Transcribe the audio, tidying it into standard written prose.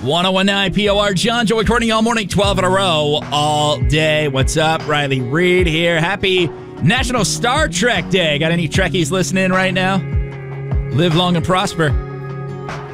1019 POR. John Joe recording all morning, 12 in a row, all day. What's up? Riley Reed here. Happy National Star Trek Day. Got any Trekkies listening right now? Live long and prosper.